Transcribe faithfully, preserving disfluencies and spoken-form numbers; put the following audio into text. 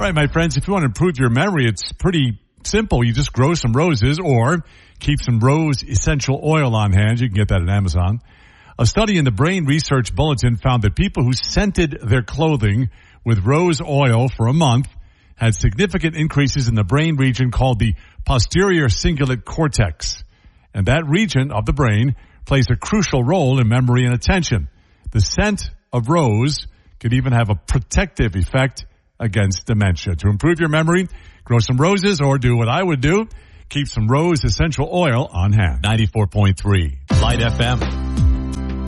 right, my friends, if you want to improve your memory, it's pretty simple. You just grow some roses or keep some rose essential oil on hand. You can get that at Amazon. A study in the Brain Research Bulletin found that people who scented their clothing with rose oil for a month had significant increases in the brain region called the posterior cingulate cortex. And that region of the brain plays a crucial role in memory and attention. The scent of rose could even have a protective effect against dementia. To improve your memory, grow some roses or do what I would do, keep some rose essential oil on hand. ninety-four point three Light F M.